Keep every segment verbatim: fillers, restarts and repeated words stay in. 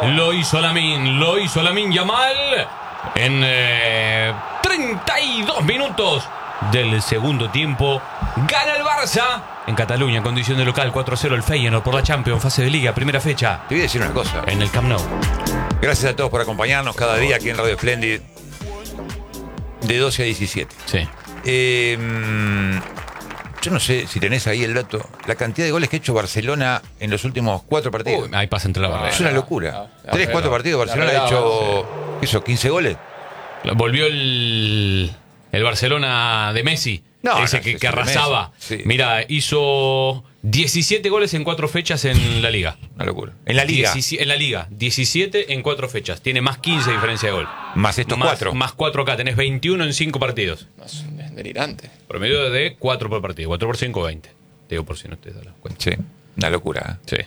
Lo hizo Lamine, lo hizo Lamine Yamal en eh, treinta y dos minutos del segundo tiempo. Gana el Barça en Cataluña, en condición de local, cuatro a cero el Feyenoord por la Champions, fase de Liga, primera fecha. Te voy a decir una cosa. En el Camp Nou. Gracias a todos por acompañarnos cada día aquí en Radio Splendid, de doce a diecisiete. Sí. Eh, yo no sé si tenés ahí el dato. La cantidad de goles que ha hecho Barcelona en los últimos cuatro partidos. Uy, ahí pasa entre la barrera. Es una locura. la Tres, cuatro partidos. Barcelona ha hecho, ¿qué eso? ¿quince goles? Volvió el, el Barcelona de Messi. No, ese no, que, ese que de arrasaba. Messi, sí. Mira, hizo diecisiete goles en cuatro fechas en la Liga. Una locura. En la Liga. diecisiete, en la Liga. diecisiete en cuatro fechas. Tiene más quince de diferencia de gol. Más estos más, cuatro. Más cuatro acá. Tenés veintiuno en cinco partidos. No, es delirante. Promedio de cuatro por partido. cuatro por cinco, veinte. Te digo por si no te das cuenta. Sí, una locura. Sí.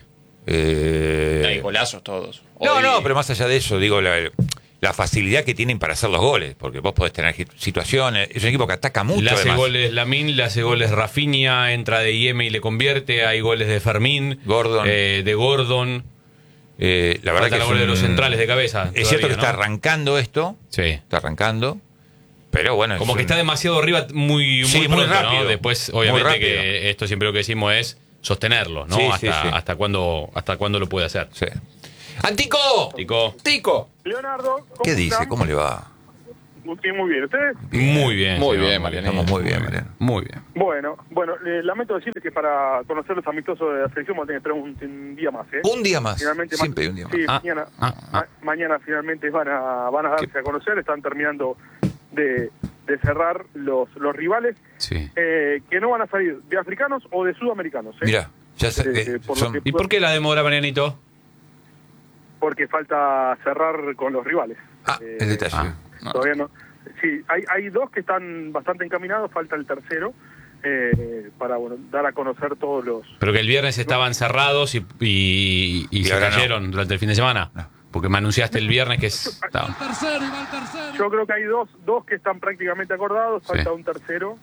Eh... Hay golazos todos. No, Hoy- no, pero más allá de eso, digo, la, la facilidad que tienen para hacer los goles, porque vos podés tener situaciones. Es un equipo que ataca mucho. Le hace además. goles Lamine, le hace goles Rafinha, entra de I M y le convierte. Hay goles de Fermín, Gordon. eh, de Gordon. Eh, la verdad Falta que la es, gol de un- los centrales de cabeza. es todavía, cierto que ¿no? está arrancando esto. Sí. Está arrancando. Pero bueno. Como es que un- está demasiado arriba muy, muy, Sí, muy pronto, rápido. ¿no? Después, Muy obviamente, rápido. que esto siempre lo que decimos es sostenerlo, ¿no? Sí, hasta, sí, sí. hasta cuándo, hasta cuándo lo puede hacer. Sí. ¡Antico! Tico, ¡Tico! Leonardo, ¿cómo ¿Qué dice? están? ¿Cómo le va? Sí, muy bien. ¿Ustedes? muy bien. Muy señor, bien, Mariano. Estamos muy bien, Mariano. Muy bien. Bueno, bueno, eh, lamento decirles que para conocer los amistosos de la selección vamos a tener que esperar un, un día más, ¿eh? Un día más. Finalmente, Siempre hay ma- un día más. Sí, Ah, mañana, ah, ah. ma- mañana finalmente van a, van a darse a conocer, están terminando de, de cerrar los, los rivales, Sí. eh, que no van a salir de africanos o de sudamericanos, ¿eh? Mirá, ya sé, Eh, eh, eh, por lo son- que- ¿Y por qué la demora, Marianito? Porque falta cerrar con los rivales. Ah, Eh, el detalle. ah. No. Todavía no. Sí, hay, hay dos que están bastante encaminados, falta el tercero, eh, para bueno, dar a conocer todos los... Pero que el viernes estaban cerrados y, y, y Y se ahora no. cayeron durante el fin de semana. No. Porque me anunciaste el viernes que estaba. Yo creo que hay dos dos que están prácticamente acordados, falta Sí. un tercero,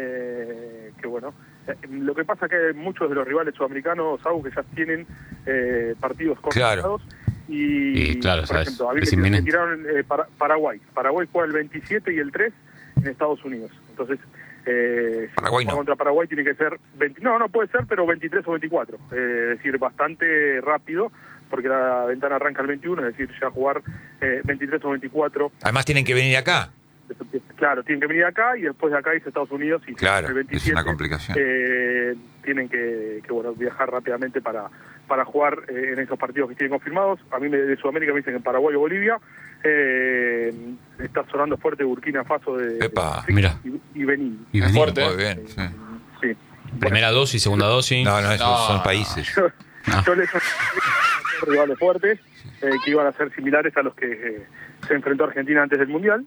eh, que bueno, eh, lo que pasa es que muchos de los rivales sudamericanos, algo que ya tienen eh, partidos Claro. cortados. Y, Y, claro, por sabes, ejemplo, a mí es me, me inminente. tiraron eh, para, Paraguay. Paraguay juega el veintisiete y el tres en Estados Unidos. Entonces, eh, si Paraguay juega no. contra Paraguay tiene que ser veinte, no, no puede ser, pero veintitrés o veinticuatro. Eh, es decir, bastante rápido, porque la ventana arranca el veintiuno, es decir, ya jugar eh, veintitrés o veinticuatro. Además tienen que venir acá. Claro, tienen que venir acá y después de acá irse a Estados Unidos y Claro, el es veintisiete, una complicación. eh, tienen que, que bueno, viajar rápidamente para para jugar eh, en esos partidos que tienen confirmados. A mí me- de Sudamérica me dicen en Paraguay o Bolivia. Eh, está sonando fuerte Burkina Faso de, Epa, de- mira. y, y Benín. Y Es vení. fuerte. Muy bien, sí. Sí. Primera dosis, segunda dosis. No, no, esos No, son no. países. Yo, Ah. yo les rivales fuertes eh, que iban a ser similares a los que eh, se enfrentó Argentina antes del Mundial,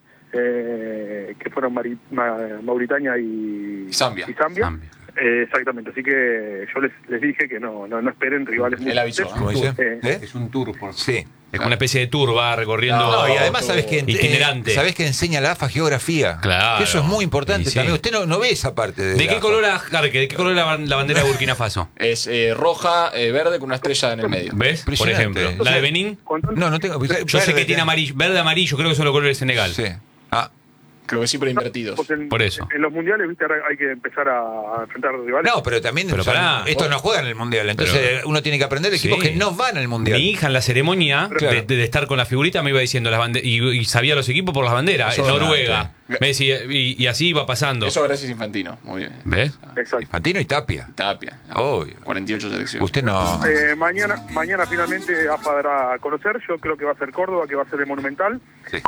eh, que fueron Mari- Ma- Mauritania y, Y Zambia. y Zambia. Zambia. Eh, exactamente, así que yo les, les dije que no, no, no esperen rivales muy Él avisó, fuertes. ¿Cómo dice? Eh, ¿Eh? Es un tour por Sí. Es como una especie de tour, va recorriendo. No, y además sabes que Itinerante. eh, sabes que enseña la A F A geografía. Claro. Que eso es muy importante Y sí. también. Usted no, no ve esa parte de, ¿De la qué A F A. color, Jarque? ¿De qué color es la, ban- la bandera de Burkina Faso? Es eh, roja, eh, verde con una estrella en el medio. ¿Ves? Por Impresionante. ejemplo. La de Benín. con- No, no tengo. Yo sé que tiene amarillo, verde, amarillo, creo que son los colores de Senegal. Sí. Ah. Creo que siempre invertidos. porque en, Por eso. en los mundiales, viste, ahora hay que empezar a, a enfrentar rivales. No, pero también Pero son- pará. estos no juegan en el mundial. Entonces Pero- uno tiene que aprender de equipos Sí. que no van al mundial. Mi hija en la ceremonia Claro. de, de- de estar con la figurita me iba diciendo las banderas y, y sabía los equipos por las banderas. Eso En es Noruega. verdad. Me decía, y, y así iba pasando. Eso gracias a Infantino. Muy bien. ¿Ves? Exacto. Infantino y Tapia. Tapia. Obvio. cuarenta y ocho selecciones. Usted no. Eh, mañana, mañana finalmente A F A dará a conocer. Yo creo que va a ser Córdoba, que va a ser el Monumental. Sí.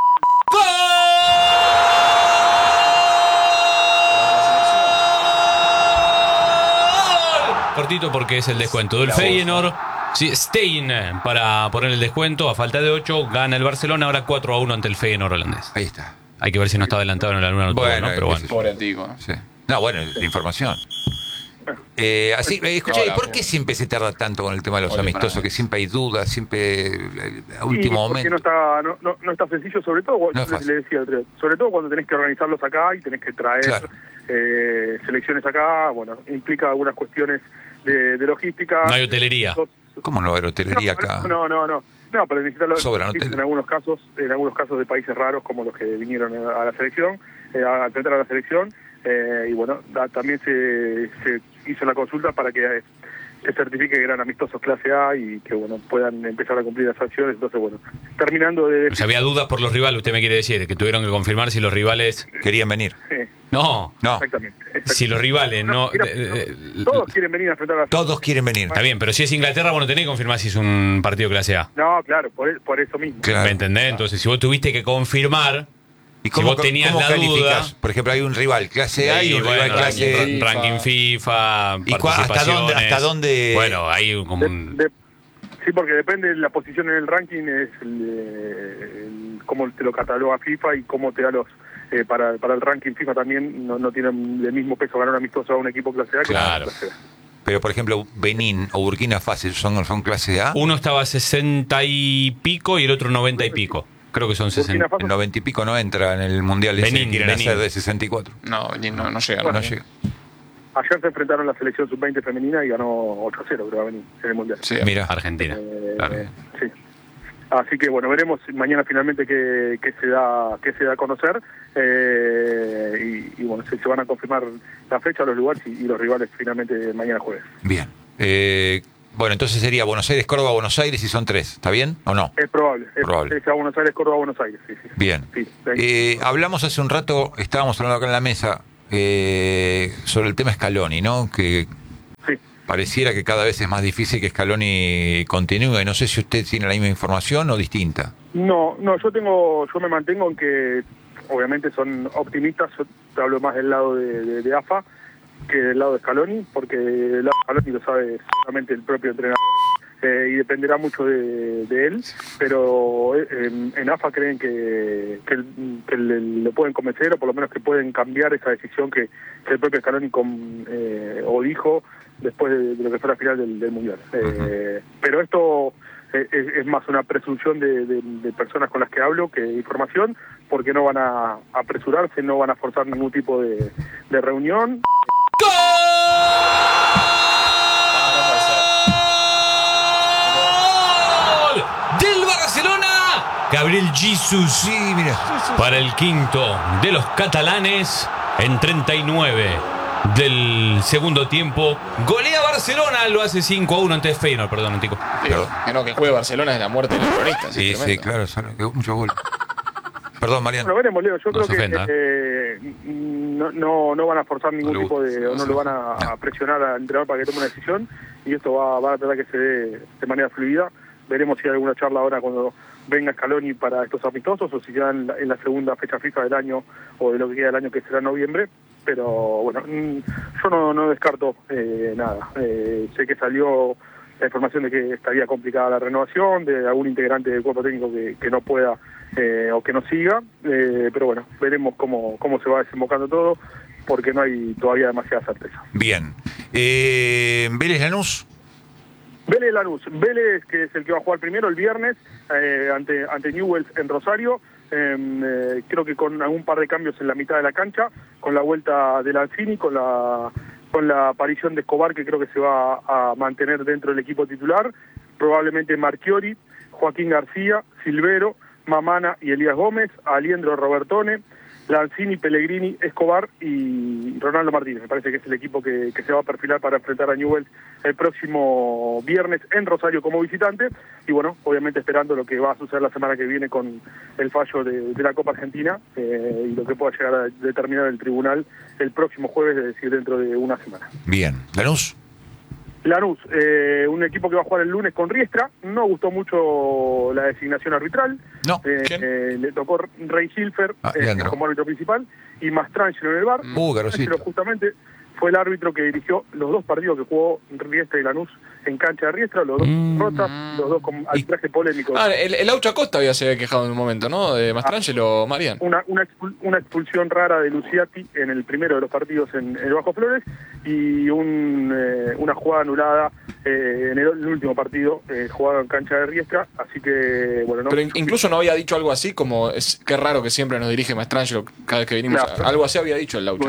Cortito porque es el descuento del Feyenoord. Sí, Stein para poner el descuento a falta de ocho. Gana el Barcelona ahora cuatro a uno ante el Feyenoord holandés. Ahí está. Hay que ver si no está adelantado en la luna. Bueno, ¿no? Pero qué bueno. sé yo. Pobre Antico. Sí. No, bueno, la información. Eh, así, eh, escuché, Ahora, ¿por qué siempre se tarda tanto con el tema de los Oye, amistosos? pará. Que siempre hay dudas, siempre eh, a último Sí, porque momento. no está, no, no, no está sencillo, sobre todo, No es yo fácil. le decía, sobre todo cuando tenés que organizarlos acá y tenés que traer Claro. eh, selecciones acá, bueno, implica algunas cuestiones de, de logística. No hay hotelería. ¿Cómo no va a haber hotelería acá? No, no, no. No, pero necesitan los Sobran en hoteles. algunos casos, en algunos casos de países raros como los que vinieron a la selección, eh, a enfrentar a la selección, eh, y bueno, da, también se, se hizo la consulta para que eh, se certifique que eran amistosos clase A y que bueno puedan empezar a cumplir las sanciones. Entonces bueno, terminando de O sea, había dudas por los rivales, usted me quiere decir, que tuvieron que confirmar si los rivales... Querían venir. eh, No, No, exactamente, exactamente. si los rivales no... Mira, eh, eh, todos quieren venir a enfrentar a la todos quieren venir. Está bien, pero si es Inglaterra, bueno, tenés que confirmar si es un partido clase A. No, claro, por, por eso mismo. Claro. ¿Me entendés? Entonces, si vos tuviste que confirmar... ¿Y Si vos tenías cómo la calificás? duda- Por ejemplo, hay un rival clase A y un bueno, rival clase ranking, FIFA. ranking FIFA, ¿Y cua- hasta participaciones. dónde- hasta dónde- Bueno, hay como De- un... de- sí, porque depende de la posición en el ranking, es el, eh, el- cómo te lo cataloga FIFA y cómo te da los... eh, para, para el ranking FIFA también no, no tienen el mismo peso ganar amistoso a un equipo clase A que Claro. clase B. Pero, por ejemplo, Benín o Burkina Faso son, son clase A. Uno estaba a sesenta y pico y el otro noventa y pico. Creo que son Burkina sesenta. Faso El noventa y pico no entra en el mundial ese Benín, que quieren Benín. hacer de sesenta y cuatro. No, ni- no, no llega. No no. llega. Ayer se enfrentaron la selección sub veinte femenina y ganó ocho a cero, creo, a venir en el mundial. Sí. Mira, Argentina. Eh, Claro. sí. Así que bueno, veremos mañana finalmente qué, qué se da qué se da a conocer, eh, y, y bueno, se, se van a confirmar la fecha, los lugares y, y los rivales finalmente mañana jueves. bien. Eh, bueno, entonces sería Buenos Aires, Córdoba, Buenos Aires y son tres. ¿Está bien o no? Es probable. Es, Probable. es a Buenos Aires, Córdoba, Buenos Aires. Sí, sí. Bien. Sí, Eh, hablamos hace un rato, estábamos hablando acá en la mesa, eh, sobre el tema Scaloni, ¿no? Que sí. pareciera que cada vez es más difícil que Scaloni continúe. No sé si usted tiene la misma información o distinta. No, no, yo tengo, yo me mantengo en que obviamente son optimistas. Yo te hablo más del lado de, de, de A F A que del lado de Scaloni, porque el lado de Scaloni lo sabe solamente el propio entrenador, eh, y dependerá mucho de, de él, pero eh, en, en A F A creen que, que, que le, le pueden convencer, o por lo menos que pueden cambiar esa decisión que, que el propio Scaloni com, eh, o dijo después de, de lo que fue la final del, del Mundial. Eh, pero esto es, es más una presunción de, de, de personas con las que hablo que información, porque no van a apresurarse, no van a forzar ningún tipo de, de reunión. ¡Gol del Barcelona! Gabriel Jesus. Sí, mira. Para el quinto de los catalanes en treinta y nueve del segundo tiempo. Golea Barcelona, lo hace cinco a uno ante Feyenoord, perdón, Antico. Digo, que no, que juegue Barcelona es la muerte del cronista. Sí, sí, tremendo. claro, son muchos goles. Perdón, Mariano. Bueno, veremos, Leo. Yo No creo se que ofenda. eh, no, no, no van a forzar ningún No le tipo gusta. de... o no lo van a, a presionar al entrenador para que tome una decisión, y esto va, va a tratar que se dé de manera fluida. Veremos si hay alguna charla ahora cuando venga Scaloni para estos amistosos, o si ya en la, en la segunda fecha FIFA del año, o de lo que queda del año, que será en noviembre. Pero bueno, mm, yo no, no descarto eh, nada. Eh, sé que salió la información de que estaría complicada la renovación, de algún integrante del cuerpo técnico que, que no pueda eh, o que no siga, eh, pero bueno, veremos cómo, cómo se va desembocando todo, porque no hay todavía demasiada certeza. Bien. Eh, Vélez Lanús. Vélez Lanús, Vélez, que es el que va a jugar primero el viernes eh, ante, ante Newell's en Rosario, eh, eh, creo que con algún par de cambios en la mitad de la cancha, con la vuelta de Lanzini, con la con la aparición de Escobar, que creo que se va a mantener dentro del equipo titular, probablemente Marchiori, Joaquín García, Silvero, Mamana y Elías Gómez, Aliendro Robertone, Lanzini, Pellegrini, Escobar y Ronaldo Martínez. Me parece que es el equipo que, que se va a perfilar para enfrentar a Newell's el próximo viernes en Rosario como visitante. Y bueno, obviamente esperando lo que va a suceder la semana que viene con el fallo de, de la Copa Argentina, eh, y lo que pueda llegar a determinar el tribunal el próximo jueves, es decir, dentro de una semana. Bien. Lanús. Lanús, eh, un equipo que va a jugar el lunes con Riestra. No gustó mucho la designación arbitral. No. Eh, ¿Quién? eh, le tocó Rey Hilfer Ah, eh, Leandro. como árbitro principal y Mastrangelo en el bar. Uh, Garosito. Pero justamente fue el árbitro que dirigió los dos partidos que jugó Riestra y Lanús en cancha de Riestra, los dos Mm. rotas, los dos con arbitraje polémico. Ah, el, el Aucha Costa había se había quejado en un momento, ¿no? De Mastrangelo, Marian. Una, una, expul- una expulsión rara de Luciati en el primero de los partidos en, en el Bajo Flores, y un, eh, una jugada anulada eh, en el, el último partido eh, jugado en cancha de Riestra. Así que, bueno, no. Pero in- incluso no había dicho algo así como, es qué raro que siempre nos dirige Mastrangelo cada vez que venimos. Claro. a- algo así había dicho el Laucha. Bueno.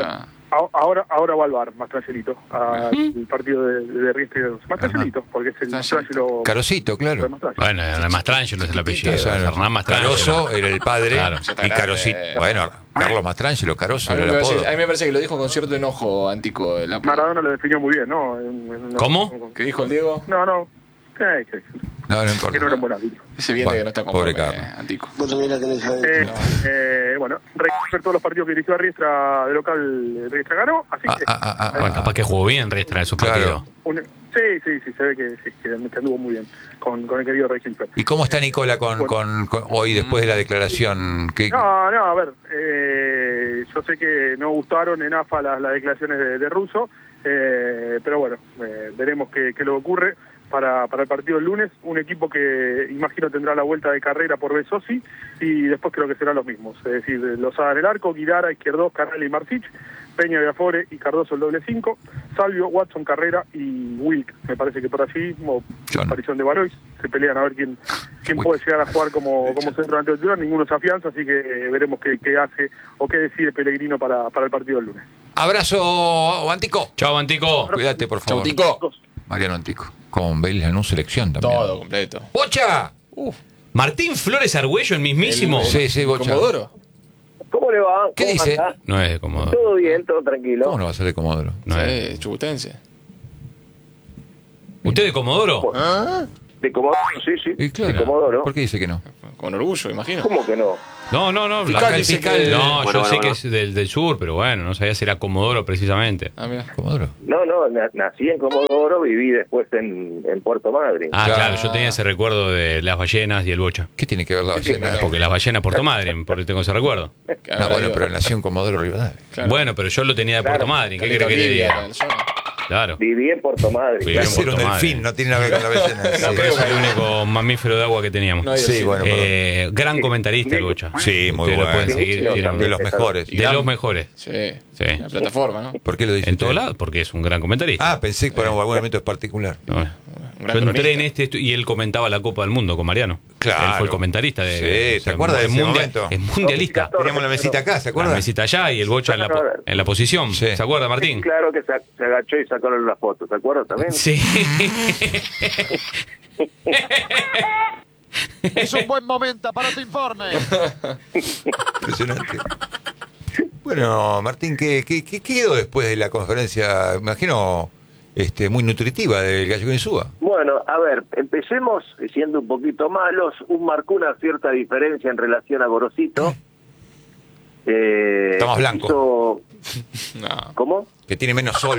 Ahora, ahora va al bar, Mastrangelito, al partido de, de Riestra. Mastrangelito, porque es el Mastrangelo. Carosito, claro. Bueno, el Mastrangelo es el apellido. Hernán Mastrangelo. Caroso era el padre Claro. y Carosito. Bueno, Carlos Mastrangelo, Caroso A mí, era me el parece, apodo. a mí me parece que lo dijo con cierto enojo Antico. El apodo. Maradona lo definió muy bien, ¿no? En- en- ¿Cómo? ¿Qué dijo el Diego? No, no. Eh, que, No, no que importa. no era un buen árbitro. Ese viene Bueno, que no está pobre conforme, Carlos. eh, Antico. Eh, eh, bueno, recoger todos los partidos que dirigió a Riestra de local, Riestra ganó, así Ah, que... ah, ah, ah, Bueno, ah. capaz que jugó bien Riestra en esos Claro. partidos. un- sí, sí, sí, se ve que, sí, que, que anduvo muy bien con, con el querido Rey Gilfer. ¿Y cómo está Nicola con, Bueno. con, con- hoy después de la declaración? ¿Qué- No, no, a ver, eh, yo sé que no gustaron en A F A las, las declaraciones de, de Russo, eh, pero bueno, eh, veremos qué, qué lo ocurre para, para el partido del lunes. Un equipo que imagino tendrá la vuelta de carrera por Besosi y después creo que serán los mismos. Es decir, Lozada en el arco, Guidara, Izquierdos, Carrera y Martich, Peña de Afore y Cardoso el doble cinco, Salvio, Watson, Carrera y Wilk. Me parece que por allí, como John. aparición de Valois, se pelean a ver quién, quién Wilk. puede llegar a jugar como, como centro delantero titular. Ninguno se afianza, así que veremos qué, qué hace o qué decide Pellegrino para, para el partido del lunes. Abrazo, Antico. Chao, Antico. Cuídate, por Chau, favor. Tico. Mariano Antico. Con Vélez en un selección también. Todo completo. ¡Bocha! Martín Flores Argüello, el mismísimo. El- Sí, sí, Bocha. Comodoro. ¿Cómo le va? ¿Qué ¿Cómo dice? anda? No es de Comodoro. Todo bien, todo tranquilo. ¿Cómo no va a ser de Comodoro? No es. Sí, chubutense. ¿Usted de Comodoro? ¿Ah? De Comodoro, sí, sí. Y claro, De Comodoro. ¿por qué dice que no? Con orgullo, imagino. ¿Cómo que no? No, no, no. Fiscal la- dice fiscal. que- No, Bueno, yo bueno, sé bueno. que es del, del sur, pero bueno, no sabía si era Comodoro precisamente. Ah, mira. ¿Comodoro? No, no, na- nací en Comodoro, viví después en, en Puerto Madryn. Ah, Claro. claro, yo tenía ese recuerdo de las ballenas y el bocha. ¿Qué tiene que ver la ballena? Porque las ballenas Puerto Madryn, porque tengo ese recuerdo. No, bueno, pero nació en Comodoro Rivadavia. Claro. Bueno, pero yo lo tenía de Puerto Claro. Madryn. ¿Qué Carlito cree que le Olivia, diga? la zona. Claro. Viví en Puerto Madryn. Viví Va a en ser un Puerto delfín, Madryn. no tiene nada que ver con la ballena. No, Sí, creo Es que- el único mamífero de agua que teníamos. No hay Sí, delfín. bueno, perdón. Eh, gran comentarista el Bocha. Sí, muy Ustedes lo bueno. pueden seguir. Sí, tiene un- De los mejores. de los mejores. Sí. Sí. La plataforma, ¿no? ¿Por qué lo dice En usted? todos lados, porque es un gran comentarista. Ah, pensé que por algún momento es particular. No, Un gran yo entré cronista. en este estu- y él comentaba la Copa del Mundo con Mariano. Claro. Él fue el comentarista de. Sí, ¿se acuerda de es ese mundial- momento? Es mundialista. Teníamos la mesita acá, ¿se La acuerda? mesita allá y el Bocha en la, po- en la posición. Sí. ¿Se acuerda, Martín? Claro que se, se agachó y sacaron las fotos, ¿te acuerdas también? Sí. Es un buen momento para tu informe. Impresionante. Bueno, Martín, ¿qué, qué, qué quedó después de la conferencia? Me imagino este, muy nutritiva del Gallego Insúa. Bueno, a ver, empecemos siendo un poquito malos. Un marcó una cierta diferencia en relación a Gorosito. Eh, Está más blanco. hizo- No. ¿Cómo? Que tiene menos sol.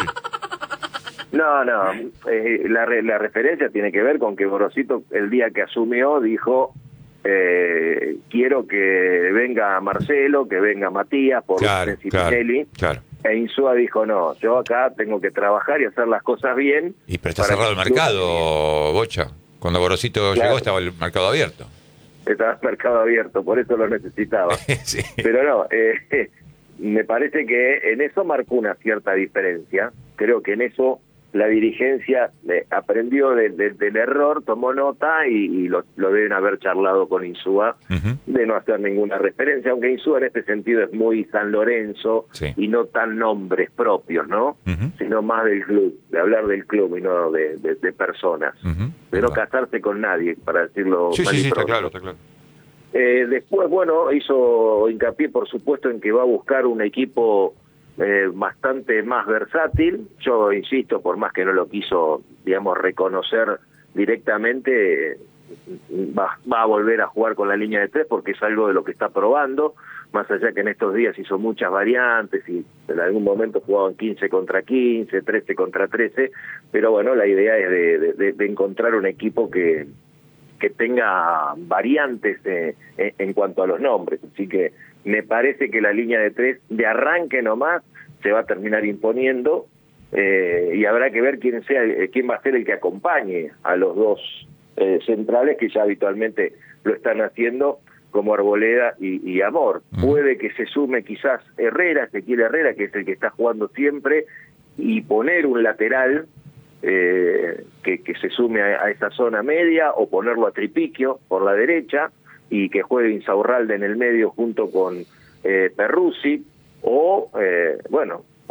No, no, eh, la, re- la referencia tiene que ver con que Gorosito el día que asumió dijo, eh, quiero que venga Marcelo, que venga Matías, por Claro, claro, Spinelli. claro. E Insúa dijo, no, yo acá tengo que trabajar y hacer las cosas bien. Y pero está para cerrado el que el club- mercado, Bocha. Cuando Gorosito Claro. llegó estaba el mercado abierto. Estaba el mercado abierto, por eso lo necesitaba. Sí. Pero no, eh, me parece que en eso marcó una cierta diferencia. Creo que en eso la dirigencia eh, aprendió de- de- del error, tomó nota y, y lo, lo deben haber charlado con Insúa Ujú. de no hacer ninguna referencia, aunque Insúa en este sentido es muy San Lorenzo Sí. y no tan nombres propios, ¿no? Ujú. Sino más del club, de hablar del club y no de, de- de personas. Ujú. De no Verdad. casarse con nadie, para decirlo Sí, mal sí, y sí, está pronto. claro, está claro. Eh, después, bueno, hizo hincapié, por supuesto, en que va a buscar un equipo eh, bastante más versátil. Yo insisto, por más que no lo quiso, digamos, reconocer directamente, eh, va, va a volver a jugar con la línea de tres porque es algo de lo que está probando, más allá que en estos días hizo muchas variantes y en algún momento jugaban quince contra quince, trece contra trece, pero bueno, la idea es de, de- de- de encontrar un equipo que que tenga variantes eh, en, en cuanto a los nombres. Así que me parece que la línea de tres, de arranque nomás, se va a terminar imponiendo eh, y habrá que ver quién sea eh, quién va a ser el que acompañe a los dos eh, centrales que ya habitualmente lo están haciendo, como Arboleda y, y Amor. Mm. Puede que se sume quizás Herrera, Ezequiel Herrera, que es el que está jugando siempre, y poner un lateral eh, que, que se sume a, a esa zona media, o ponerlo a Tripiquio por la derecha y que juegue Insaurralde en el medio junto con eh, Perruzzi, o eh, bueno,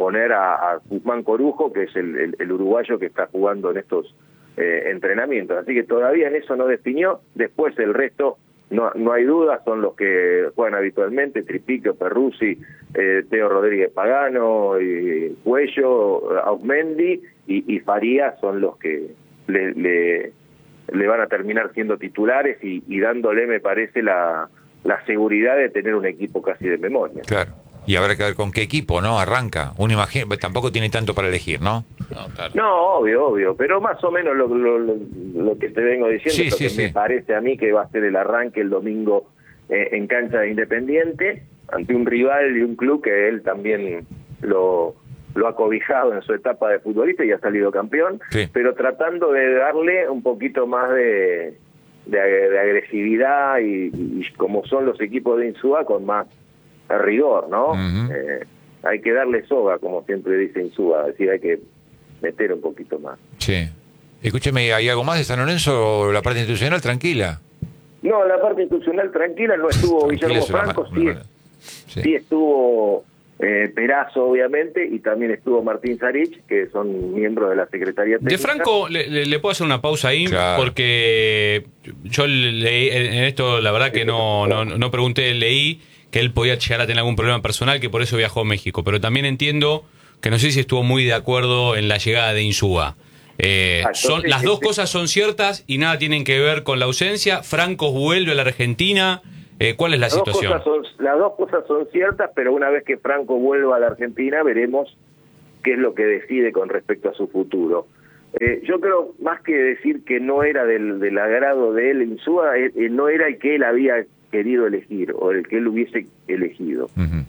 poner a, a Guzmán Corujo, que es el, el, el uruguayo que está jugando en estos eh, entrenamientos. Así que todavía en eso no definió. Después el resto, no, no hay duda, son los que juegan habitualmente: Tripico, Perruzzi, eh, Teo Rodríguez Pagano, y Cuello, Augmendi y, y Farías son los que le, le, le van a terminar siendo titulares y, y dándole, me parece, la, la seguridad de tener un equipo casi de memoria. Claro. Y habrá que ver con qué equipo, ¿no? Arranca. Uno imagina, tampoco tiene tanto para elegir, ¿no? No, claro. No, obvio, obvio, pero más o menos lo, lo, lo, lo que te vengo diciendo Sí, es lo sí, que sí. me parece a mí que va a ser el arranque el domingo eh, en cancha de Independiente, ante un rival y un club que él también lo, lo ha cobijado en su etapa de futbolista y ha salido campeón, Sí. pero tratando de darle un poquito más de, de, de agresividad y, y como son los equipos de Insúa, con más rigor, ¿no? Ujú. eh, hay que darle soga, como siempre dice Insúa, es decir, hay que meter un poquito más. Sí. Escúcheme, ¿hay algo más de San Lorenzo o la parte institucional? Tranquila. No, la parte institucional tranquila, no estuvo Tranquila Guillermo es una Franco, ma- sí, una- sí. sí estuvo eh, Perazo, obviamente, y también estuvo Martín Sarich, que son miembros de la Secretaría Técnica. De Franco, le, le- le puedo hacer una pausa ahí, Claro. porque yo leí, en esto la verdad que no, no, no pregunté, leí que él podía llegar a tener algún problema personal, que por eso viajó a México, pero también entiendo que no sé si estuvo muy de acuerdo en la llegada de Insúa. Eh, Ah, son, entonces, las dos este- cosas son ciertas y nada tienen que ver con la ausencia. Franco vuelve a la Argentina. Eh, ¿Cuál es la Las dos, situación? cosas son, las dos cosas son ciertas, pero una vez que Franco vuelva a la Argentina, veremos qué es lo que decide con respecto a su futuro. Eh, yo creo, más que decir que no era del, del agrado de él Insúa, eh, eh, no era el que él había querido elegir o el que él hubiese elegido. Ujú.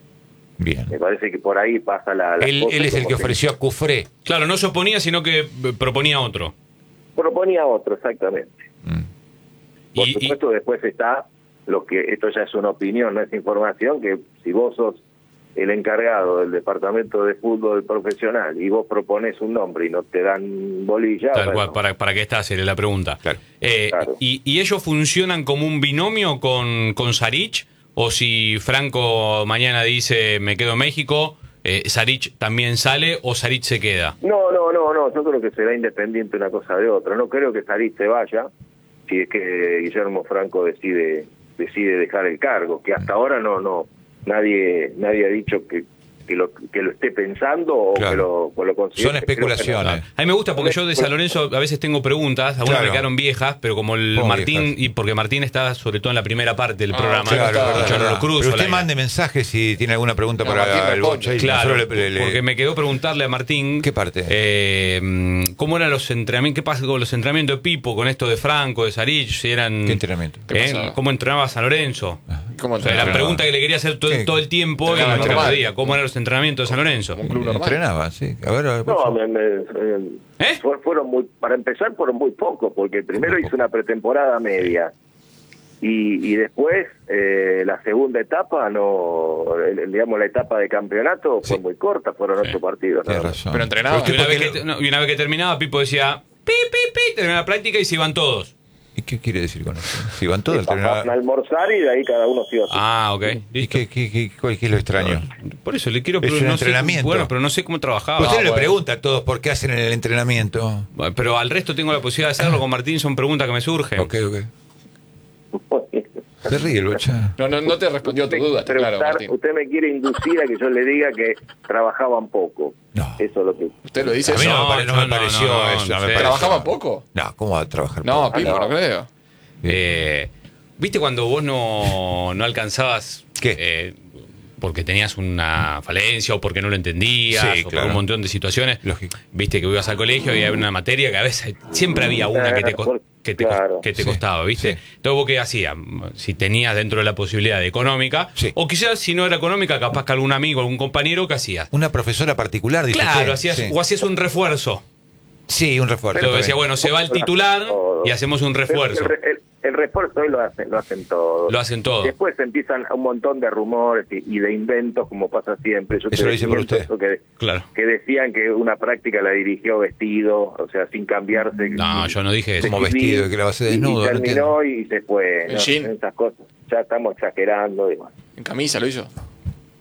Bien. Me parece que por ahí pasa la... la Él, cosa, él es el como que se- ofreció a Cufré. Claro, no se oponía, sino que eh, proponía otro. Proponía otro, exactamente. Mm. Por Y- y- supuesto, después está lo que, esto ya es una opinión, no es información, que si vos sos el encargado del departamento de fútbol profesional y vos propones un nombre y no te dan bolilla... Tal bueno, cual, para, para que está seria la pregunta. Claro. Eh, Claro. y, ¿Y ellos funcionan como un binomio con, con Sarich? ¿O si Franco mañana dice me quedo en México, eh, Sarich también sale o Sarich se queda? No, no, no, no, yo creo que será independiente una cosa de otra. No creo que Sarich se vaya si es que Guillermo Franco decide decide dejar el cargo, que hasta ahora no no nadie nadie ha dicho que que lo que lo esté pensando o Claro. que lo, o lo considere. Son especulaciones. A mí me gusta porque yo de San Lorenzo a veces tengo preguntas, algunas Claro. me quedaron viejas, pero como el ¿Cómo Martín, viejas? y porque Martín está sobre todo en la primera parte del Ah, programa, Claro, Claro, es verdad, yo es no verdad. lo cruzo. Pero usted al aire. mande mensajes si tiene alguna pregunta No, Martín para el responde. Bocha. y Claro, nosotros le- le- porque me quedó preguntarle a Martín. ¿Qué parte? Eh, ¿Cómo eran los entrenamientos? ¿Qué pasa con los entrenamientos de Pipo, con esto de Franco, de Sarich? Si eran, ¿Qué entrenamiento? ¿Qué eh, pasaba? ¿Cómo entrenaba San Lorenzo? ¿Cómo O sea, la entrenaba? pregunta que le quería hacer todo, ¿Qué? todo el tiempo y Entrenaba no me normal. respondía. ¿Cómo eran los entrenamientos de San Lorenzo? Un club normal. Entrenaba, sí. A ver, a ver, No, Bocha. me- me- eh, ¿Eh? fue- fueron muy, para empezar fueron muy pocos, porque primero Muy hizo una pretemporada media y, y después eh, la segunda etapa, no, el- el- digamos la etapa de campeonato fue Sí. muy corta, fueron ocho partidos. Tiene ¿no? razón. Pero entrenaba. Y usted una, por vez qué que, lo- no, y una vez que terminaba, Pipo decía pi, pi, pi, terminaba la práctica y se iban todos. ¿Y qué quiere decir con eso? Si van todos Sí, al pasaban a entrenador. almorzar y de ahí cada uno se iba a su- Ah, ok. ¿Y Listo. qué, qué, qué, cuál- qué es lo extraño? Por eso le quiero Es un no sé- entrenamiento. bueno, pero no sé cómo trabajaba. Usted Ah, le bueno. pregunta a todos por qué hacen el entrenamiento. Bueno, pero al resto tengo la posibilidad de hacerlo con Martín, son preguntas que me surgen. Ok, ok. Se ríe el Bocha. No, no, no te respondió tu duda, está claro, Preguntar, Martín. usted me quiere inducir a que yo le diga que trabajaban poco. No. Eso es lo que... ¿Usted lo dice A mí eso? no, No, me, pare- no yo me no, pareció no, no, eso. no me sé. pareció- ¿Trabajaba poco? No, ¿cómo va a trabajar No, poco? Pipo, no. no creo. Eh, ¿Viste cuando vos no, no alcanzabas? ¿Qué? eh, porque tenías una falencia o porque no lo entendías Sí, o por claro. un montón de situaciones. Lógico. Viste que ibas al colegio y había una materia que a veces siempre había una que te, cos- que te, cos- Claro. que te Sí, costaba, ¿viste? sí. Entonces, ¿vos qué hacías? Si tenías dentro de la posibilidad económica, Sí. o quizás si no era económica, capaz que algún amigo, algún compañero, ¿qué hacías? Una profesora particular, dice Claro, usted. hacías, Sí. o hacías un refuerzo. Sí, un refuerzo. Entonces está decía, bien. bueno, se va el titular y hacemos un refuerzo. El, re- el- el refuerzo hoy lo hacen, lo hacen todos. Lo hacen todos. Después empiezan un montón de rumores y, y de inventos, como pasa siempre. Yo Eso te lo dice por decía usted. eso Que, Claro. que decían que una práctica la dirigió vestido, o sea, sin cambiarse. No, yo no dije eso. Como vestido, que la base Y- desnudo, Y, no terminó y se fue. En ¿no? jean. Esas cosas. Ya estamos exagerando. Y bueno. ¿En camisa lo hizo?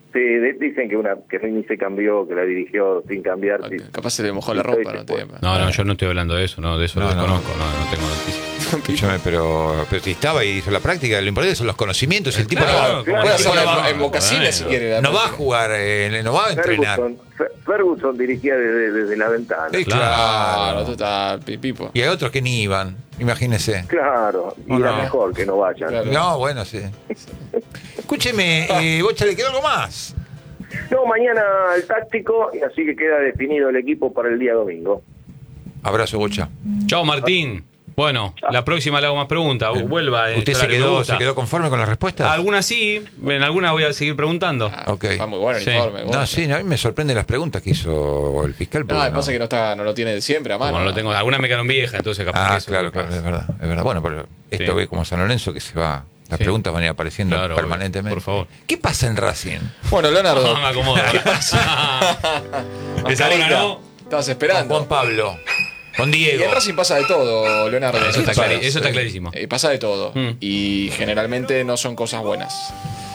Sí, de- dicen que una que ni se cambió, que la dirigió sin cambiar. Sí. Capaz se le mojó la Sí, ropa, sí, no sí. te No, no, yo no estoy hablando de eso, no, de eso No, lo no. desconozco, no, no tengo noticias. Escúchame, pero, pero si estaba y hizo la práctica, lo importante son los conocimientos. El tipo Claro, no, como Puede la hacerlo chica en, en mocasines si quiere. la no va a práctica. jugar, eh, no va a entrenar. Ferguson, Fer- Ferguson dirigía desde, desde la ventana. Sí, Claro. Claro, claro. total, pi- pipo. Y hay otros que ni iban, imagínese. Claro, y No, era no. mejor que no vayan. Claro. No, bueno, sí. Escúcheme, eh, Bocha, ¿le quedó algo más? No, mañana el táctico, y así que queda definido el equipo para el día domingo. Abrazo, Bocha. Chao, Martín. Bueno, la próxima le hago más preguntas. Uh, Vuelva. ¿Usted esto se es lo que me quedó, gusta. se quedó conforme con las respuestas? Algunas sí, en algunas voy a seguir preguntando. Ah, Ok. Está muy bueno el Sí. informe. bueno. No, sí, a mí me sorprenden las preguntas que hizo el fiscal. No, porque me pasa que no, está, no lo tiene de siempre a mano. Como no lo tengo, algunas me quedaron viejas, entonces capaz que Ah, eso claro, capaz. claro, es verdad, es verdad. Bueno, pero esto Sí. ve como San Lorenzo que se va. Las Sí. preguntas van a ir apareciendo Claro, permanentemente. por favor. ¿Qué pasa en Racing? Bueno, Leonardo. No, me acomodo. Esa hora no. Estabas Con esperando. Juan Pablo, con Y Diego. en Racing pasa de todo, Leonardo. Eso está Pasa- clari- eso está clarísimo. eh, pasa de todo. Mm. Y generalmente no son cosas buenas.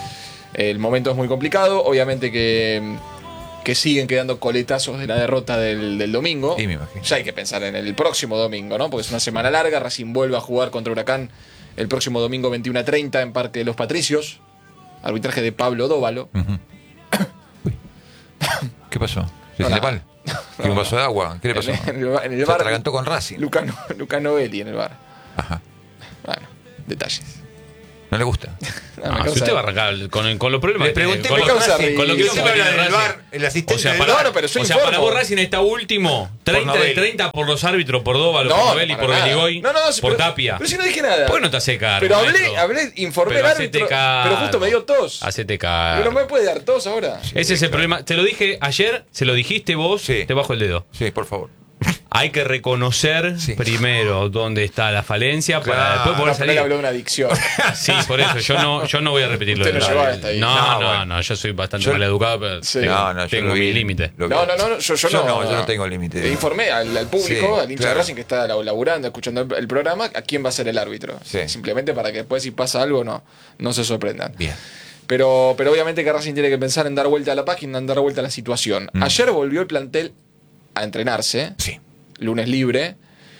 El momento es muy complicado. Obviamente que, que siguen quedando coletazos de la derrota del, del domingo. Sí, me imagino. Ya hay que pensar en el próximo domingo, ¿no? Porque es una semana larga. Racing vuelve a jugar contra Huracán el próximo domingo veintiuno a treinta en Parque de los Patricios. Arbitraje de Pablo Dóvalo. Ujú. Uy. ¿Qué pasó? ¿Se No, siente nada. mal? ¿Tiene un vaso de agua? ¿Qué le pasó? En el, en el Se bar. atragantó con Racing. Lucano, Lucano Belli en el bar. Ajá. Bueno, detalles. ¿No le gusta? No, No, me si causa- usted va a arrancar con, con los problemas Le que tiene, pregunté con por lo- causa Racing. con lo que y- se Siempre habla habla de del Racing. bar, el asistente O sea, del para, bar. No, no, pero yo o sea, informo. para vos Racing está último. treinta de Novelli. treinta por los árbitros, por Dóvalo, No, por Novelli, para por nada. Beligoy, No, no, no, por pero- Tapia. Pero si no dije nada. ¿Por qué no te hace cargo, Pero hablé, maestro? hablé, informé Pero al hacete árbitro. cargo. Pero justo me dio tos. Hacete Pero cargo. no me puede dar tos ahora. Ese es el problema. Te lo dije ayer, se lo dijiste vos, Sí. te bajo el dedo. Sí, por favor. Hay que reconocer Sí. primero dónde está la falencia para Claro. después poder No, pero él salir. habló de una adicción. Sí, por eso yo no, yo no voy a repetirlo. Usted de no nuevo. llegó hasta ahí. No, No, no, bueno. no, yo soy bastante Yo- mal educado, pero Sí. tengo, No, no, yo tengo lo mi vi. límite. Lo vi. No, no, no, yo, yo Yo no. no, yo no tengo límite. Le informé al, al público, Sí, al hincha claro. de Racing que está laburando, escuchando el, el programa, a quién va a ser el árbitro. Sí. Simplemente para que después, si pasa algo, no, no se sorprendan. Bien. Pero, pero obviamente que Racing tiene que pensar en dar vuelta a la página, en dar vuelta a la situación. Mm. Ayer volvió el plantel a entrenarse, Sí. lunes libre,